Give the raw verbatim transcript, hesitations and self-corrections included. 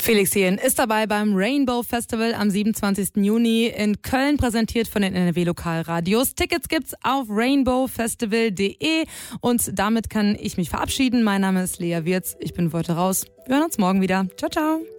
Felix Jähn ist dabei beim Rainbow Festival am siebenundzwanzigsten Juni in Köln, präsentiert von den N R W-Lokalradios. Tickets gibt's auf rainbow festival punkt de und damit kann ich mich verabschieden. Mein Name ist Lea Wirz, ich bin für heute raus. Wir hören uns morgen wieder. Ciao, ciao.